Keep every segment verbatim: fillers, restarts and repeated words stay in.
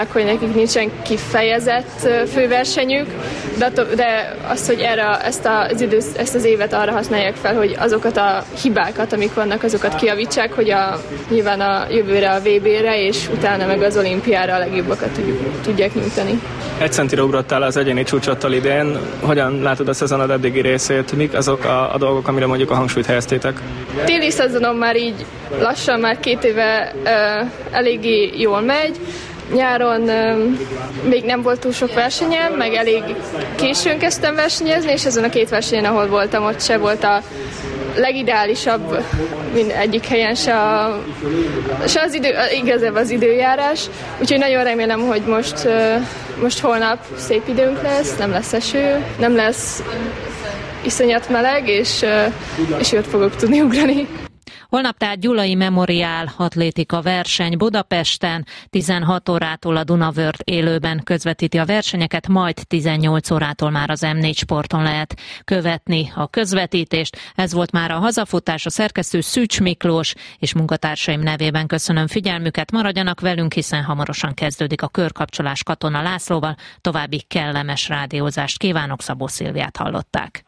hogy nekik nincsen kifejezett főversenyük, de, de az, hogy erre, ezt, az idő, ezt az évet arra használják fel, hogy azokat a hibákat, amik vannak, azokat kijavítsák, hogy a, nyilván a jövőre a vé bére, és utána meg az olimpiára a legjobbakat tudjuk, tudják nyújtani. Egy centire ugrottál az egyéni csúcsottal idén. Hogyan látod a szezonod eddigi részét? Mik azok a, a dolgok, amire mondjuk a hangsúlyt helyeztétek? Téli szezonom már így lassan, már két éve uh, eléggé jól megy. Nyáron uh, még nem volt túl sok versenyem, meg elég későn kezdtem versenyezni, és ezen a két versenyen, ahol voltam, ott se volt a legideálisabb mind egyik helyen se, a, se az idő, igazából az időjárás. Úgyhogy nagyon remélem, hogy most, uh, most holnap szép időnk lesz, nem lesz eső, nem lesz iszonyat meleg, és, uh, és jót fogok tudni ugrani. Holnap tehát Gyulai Memoriál atlétika verseny Budapesten, tizenhat órától a Dunavörd élőben közvetíti a versenyeket, majd tizennyolc órától már az em négy Sporton lehet követni a közvetítést. Ez volt már a hazafutás, a szerkesztő Szűcs Miklós, és munkatársaim nevében köszönöm figyelmüket, maradjanak velünk, hiszen hamarosan kezdődik a körkapcsolás Katona Lászlóval. További kellemes rádiózást kívánok, Szabó Szilviát hallották.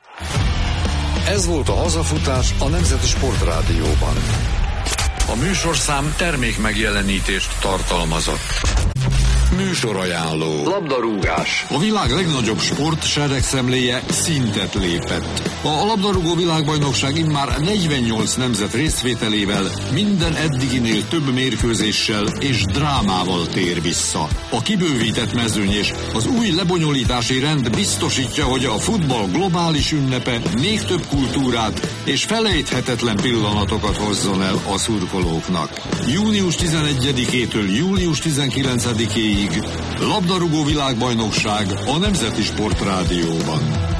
Ez volt a hazafutás a Nemzeti Sportrádióban. A műsorszám termék megjelenítést tartalmazott. Műsorajánló. Labdarúgás. A világ legnagyobb sport seregszemléje szintet lépett. A labdarúgó világbajnokság immár negyvennyolc nemzet részvételével minden eddiginél több mérkőzéssel és drámával tér vissza. A kibővített mezőny és az új lebonyolítási rend biztosítja, hogy a futball globális ünnepe még több kultúrát és felejthetetlen pillanatokat hozzon el a szurkolóknak. június tizenegyedikétől július tizenkilencedikéig labdarúgó világbajnokság a Nemzeti Sportrádióban.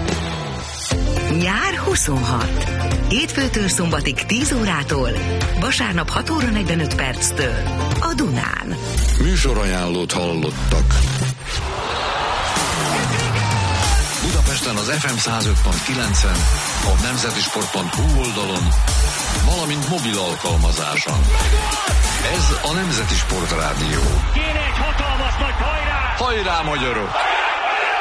Nyár huszonhat. Hétfőtől szombatig tíz órától, vasárnap hat óra negyvenöt perctől a Dunán. Műsorajánlót hallottak. Budapesten az ef em száz öt pont kilencen, a nemzetisport pont hu oldalon, valamint mobil alkalmazáson. Ez a Nemzeti Sportrádió. Kéne egy hatalmas nagy hajrá! Hajrá, magyarok!